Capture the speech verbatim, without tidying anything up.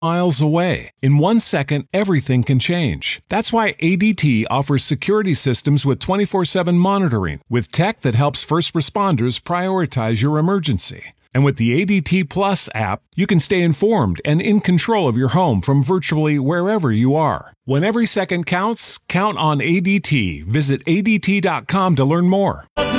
miles away. In one second, everything can change. That's why A D T offers security systems with twenty-four seven monitoring, with tech that helps first responders prioritize your emergency. And with the A D T Plus app, you can stay informed and in control of your home from virtually wherever you are. When every second counts, count on A D T. Visit A D T dot com to learn more.